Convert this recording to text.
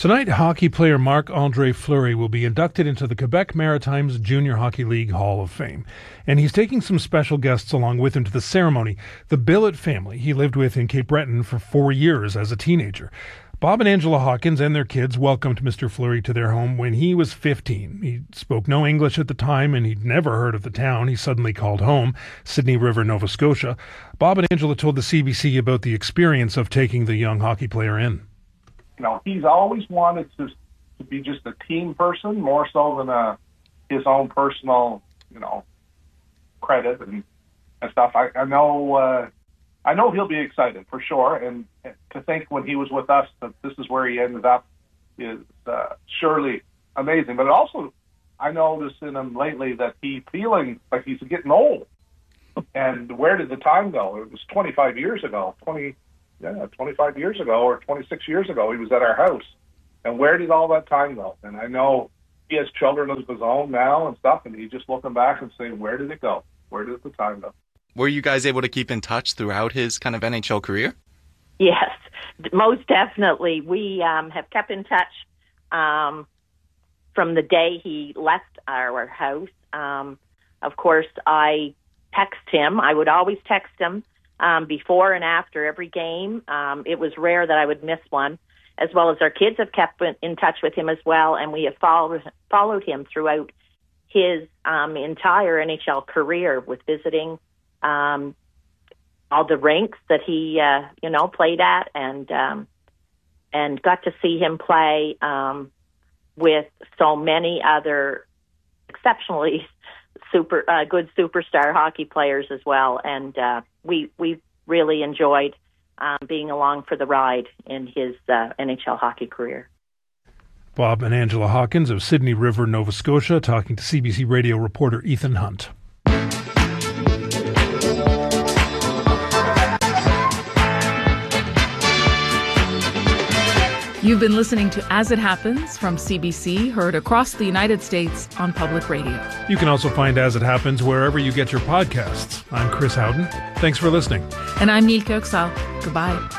Tonight, hockey player Marc-Andre Fleury will be inducted into the Quebec Maritimes Junior Hockey League Hall of Fame. And he's taking some special guests along with him to the ceremony. The Billett family he lived with in Cape Breton for 4 years as a teenager. Bob and Angela Hawkins and their kids welcomed Mr. Fleury to their home when he was 15. He spoke no English at the time, and he'd never heard of the town he suddenly called home, Sydney River, Nova Scotia. Bob and Angela told the CBC about the experience of taking the young hockey player in. You know, he's always wanted to be just a team person, more so than his own personal, credit and stuff. I know he'll be excited for sure, and to think when he was with us that this is where he ended up is surely amazing. But also, I noticed in him lately that he's feeling like he's getting old. And where did the time go? It was 25 years ago. 25 years ago or 26 years ago, he was at our house. And where did all that time go? And I know he has children of his own now and stuff, and he's just looking back and saying, where did it go? Where did the time go? Were you guys able to keep in touch throughout his kind of NHL career? Yes, most definitely. We have kept in touch from the day he left our house. Of course, I text him. I would always text him before and after every game. It was rare that I would miss one, as well as our kids have kept in touch with him as well, and we have followed him throughout his entire NHL career with visiting all the rinks that he played at, and got to see him play with so many other exceptionally good superstar hockey players as well, and we really enjoyed being along for the ride in his NHL hockey career. Bob and Angela Hawkins of Sydney River, Nova Scotia, talking to CBC Radio reporter Ethan Hunt. You've been listening to As It Happens from CBC, heard across the United States on public radio. You can also find As It Happens wherever you get your podcasts. I'm Chris Howden. Thanks for listening. And I'm Neil Kirksall. Goodbye.